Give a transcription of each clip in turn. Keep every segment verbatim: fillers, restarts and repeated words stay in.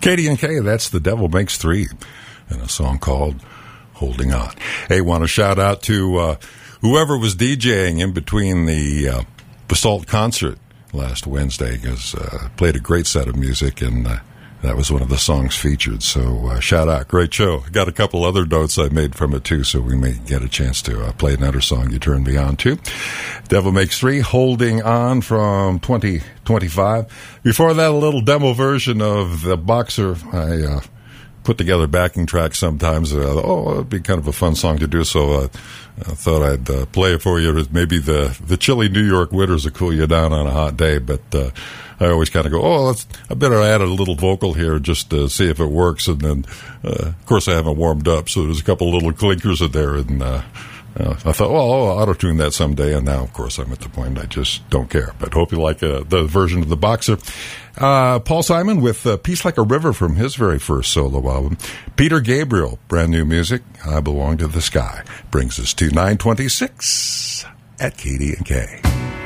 Katie and Kay, that's The Devil Makes Three, and a song called Holding On. Hey, want to shout out to uh, whoever was DJing in between the uh, Basalt concert last Wednesday, because uh, played a great set of music, and uh, that was one of the songs featured. So uh, shout out, great show. I got a couple other notes I made from it too, so we may get a chance to uh, play another song you turned me on to. Devil Makes Three, Holding On from twenty twenty-five. Before that, a little demo version of The Boxer. I uh, put together backing tracks sometimes. Uh, oh, it'd be kind of a fun song to do, so uh, I thought I'd uh, play it for you. Maybe the, the chilly New York winters will cool you down on a hot day, but uh, I always kind of go, oh, let's, I better add a little vocal here just to see if it works. And then, uh, of course, I haven't warmed up, so there's a couple little clinkers in there, and uh, Uh, I thought, well, I'll auto-tune that someday, and now, of course, I'm at the point I just don't care. But hope you like uh, the version of The Boxer. Uh, Paul Simon with uh, Peace Like a River from his very first solo album. Peter Gabriel, brand new music, I Belong to the Sky. Brings us to nine twenty-six at Katie and Kay.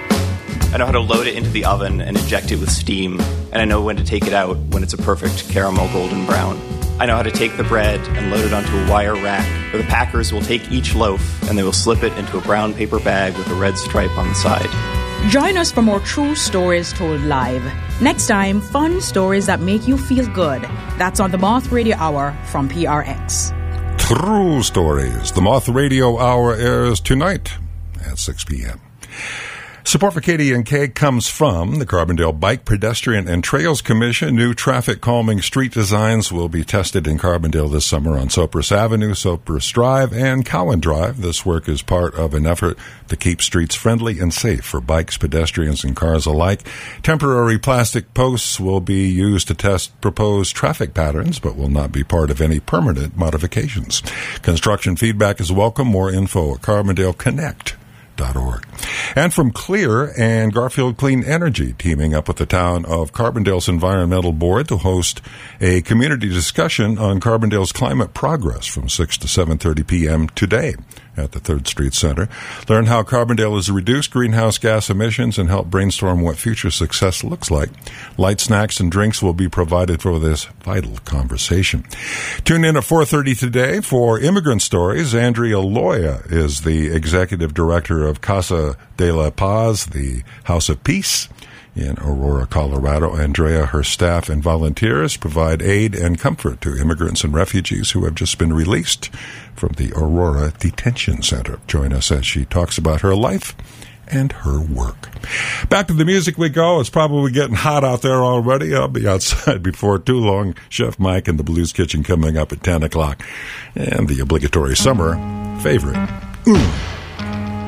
I know how to load it into the oven and inject it with steam, and I know when to take it out when it's a perfect caramel golden brown. I know how to take the bread and load it onto a wire rack, where the packers will take each loaf and they will slip it into a brown paper bag with a red stripe on the side. Join us for more true stories told live. Next time, fun stories that make you feel good. That's on the Moth Radio Hour from P R X. True Stories. The Moth Radio Hour airs tonight at six p.m. Support for Katie and Kay comes from the Carbondale Bike, Pedestrian, and Trails Commission. New traffic calming street designs will be tested in Carbondale this summer on Sopris Avenue, Sopris Drive, and Cowan Drive. This work is part of an effort to keep streets friendly and safe for bikes, pedestrians, and cars alike. Temporary plastic posts will be used to test proposed traffic patterns, but will not be part of any permanent modifications. Construction feedback is welcome. More info at Carbondale Connect. Org. And from Clear and Garfield Clean Energy, teaming up with the town of Carbondale's Environmental Board to host a community discussion on Carbondale's climate progress from six to seven thirty p.m. today at the third Street Center. Learn how Carbondale has reduced greenhouse gas emissions and help brainstorm what future success looks like. Light snacks and drinks will be provided for this vital conversation. Tune in at four thirty today for Immigrant Stories. Andrea Loya is the executive director of Casa de la Paz, the House of Peace in Aurora, Colorado. Andrea, her staff, and volunteers provide aid and comfort to immigrants and refugees who have just been released from the Aurora Detention Center. Join us as she talks about her life and her work. Back to the music we go. It's probably getting hot out there already. I'll be outside before too long. Chef Mike and the Blues Kitchen coming up at ten o'clock. And the obligatory summer favorite. Ooh.